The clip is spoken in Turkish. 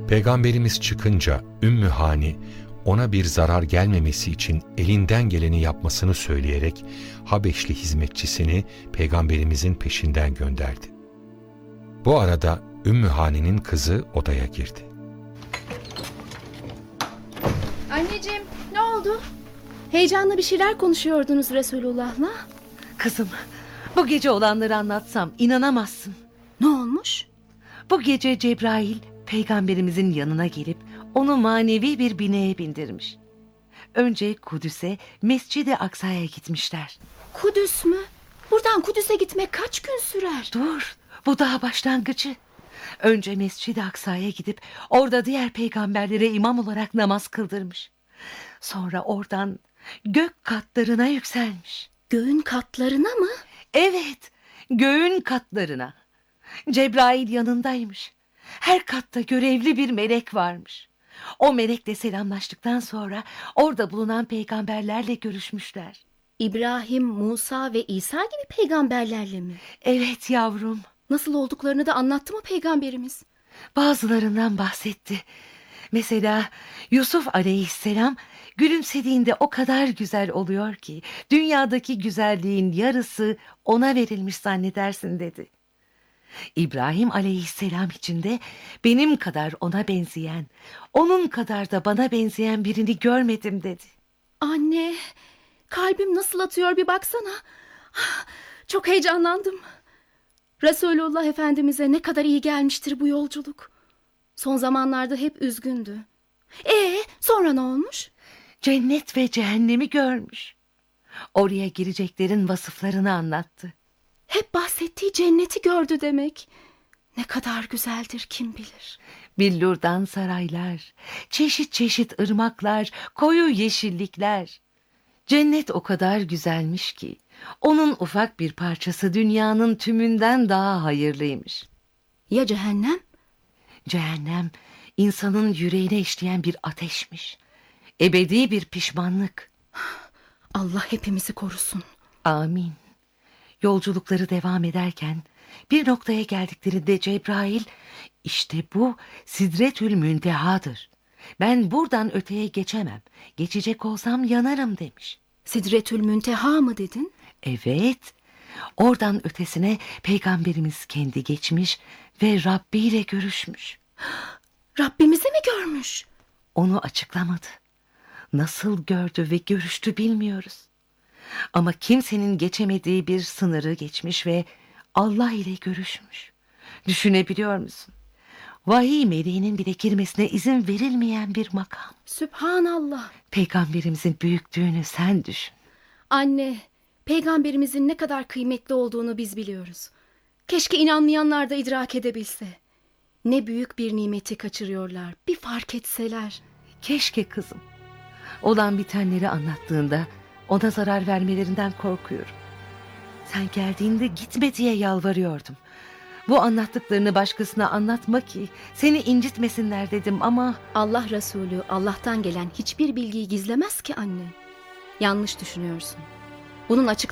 Peygamberimiz çıkınca Ümmü Hani ona bir zarar gelmemesi için elinden geleni yapmasını söyleyerek Habeşli hizmetçisini Peygamberimizin peşinden gönderdi. Bu arada Ümmü Hani'nin kızı odaya girdi. Anneciğim, ne oldu? Heyecanlı bir şeyler konuşuyordunuz Resulullah'la. Kızım, bu gece olanları anlatsam inanamazsın. Ne olmuş? Bu gece Cebrail peygamberimizin yanına gelip onu manevi bir bineye bindirmiş. Önce Kudüs'e, Mescid-i Aksa'ya gitmişler. Kudüs mü? Buradan Kudüs'e gitmek kaç gün sürer? Dur, bu daha başlangıcı. Önce Mescid-i Aksa'ya gidip orada diğer peygamberlere imam olarak namaz kıldırmış. Sonra oradan gök katlarına yükselmiş. Göğün katlarına mı? Evet, göğün katlarına. Cebrail yanındaymış. Her katta görevli bir melek varmış. O melekle selamlaştıktan sonra orada bulunan peygamberlerle görüşmüşler. İbrahim, Musa ve İsa gibi peygamberlerle mi? Evet yavrum. Nasıl olduklarını da anlattı mı peygamberimiz? Bazılarından bahsetti. Mesela Yusuf aleyhisselam gülümsediğinde o kadar güzel oluyor ki dünyadaki güzelliğin yarısı ona verilmiş zannedersin dedi. İbrahim aleyhisselam için de benim kadar ona benzeyen, onun kadar da bana benzeyen birini görmedim dedi. Anne, kalbim nasıl atıyor bir baksana. Çok heyecanlandım. Resulullah Efendimiz'e ne kadar iyi gelmiştir bu yolculuk. Son zamanlarda hep üzgündü. Sonra ne olmuş? Cennet ve cehennemi görmüş. Oraya gireceklerin vasıflarını anlattı. Hep bahsettiği cenneti gördü demek. Ne kadar güzeldir kim bilir. Billurdan saraylar, çeşit çeşit ırmaklar, koyu yeşillikler. Cennet o kadar güzelmiş ki onun ufak bir parçası dünyanın tümünden daha hayırlıymış. Ya cehennem? Cehennem insanın yüreğine işleyen bir ateşmiş. Ebedi bir pişmanlık. Allah hepimizi korusun. Amin. Yolculukları devam ederken bir noktaya geldiklerinde Cebrail, işte bu Sidretül Müntehadır. Ben buradan öteye geçemem. Geçecek olsam yanarım demiş. Sidretül Münteha mı dedin? Evet. Oradan ötesine peygamberimiz kendi geçmiş ve Rabbi ile görüşmüş. Rabbimizi mi görmüş? Onu açıklamadı. Nasıl gördü ve görüştü bilmiyoruz. Ama kimsenin geçemediği bir sınırı geçmiş ve Allah ile görüşmüş. Düşünebiliyor musun? Vahiy meleğinin bile girmesine izin verilmeyen bir makam. Sübhanallah. Peygamberimizin büyüklüğünü sen düşün. Anne, peygamberimizin ne kadar kıymetli olduğunu biz biliyoruz. Keşke inanmayanlar da idrak edebilse. Ne büyük bir nimeti kaçırıyorlar. Bir fark etseler. Keşke kızım. Olan bitenleri anlattığında ona zarar vermelerinden korkuyorum. Sen geldiğinde gitme diye yalvarıyordum. Bu anlattıklarını başkasına anlatma ki seni incitmesinler dedim ama... Allah Resulü Allah'tan gelen hiçbir bilgiyi gizlemez ki anne. Yanlış düşünüyorsun. Bunun